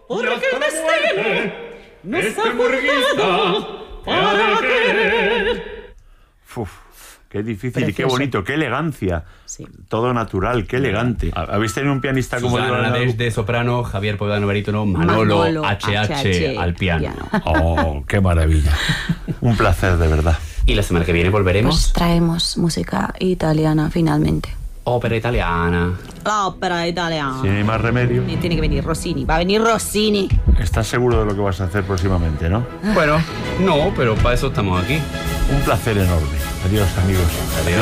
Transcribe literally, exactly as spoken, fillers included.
porque el destino nos ha juntado para querer. Uf, qué difícil y qué bonito, qué elegancia. Sí. Todo natural, qué elegante. ¿Habéis tenido un pianista como Susana Diego? de soprano, Javier Poedano barítono, Manolo, Manolo H H, H H al piano. piano. Oh, qué maravilla. Un placer, de verdad. Y la semana que viene volveremos. Pues traemos música italiana finalmente. Ópera italiana. La ópera italiana. Si no hay más remedio. Y tiene que venir Rossini. Va a venir Rossini. Estás seguro de lo que vas a hacer próximamente, ¿no? Bueno, no, pero para eso estamos aquí. Un placer enorme. Adiós, amigos. Adiós.